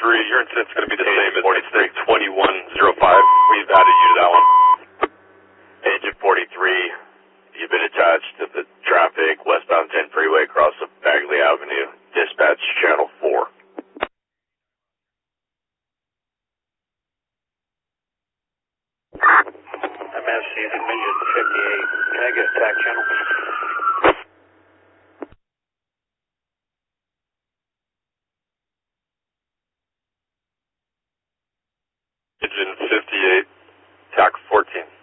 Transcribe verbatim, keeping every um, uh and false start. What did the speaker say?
forty-three, your incident's going to be the same as incident twenty-one oh five. We've added you to that one. Agent forty-three, you've been attached to the traffic westbound ten freeway across of Bagley Avenue. Dispatch channel four. M S C Division fifty-eight. Can I get a tac channel? Agent fifty-eight, T A C fourteen.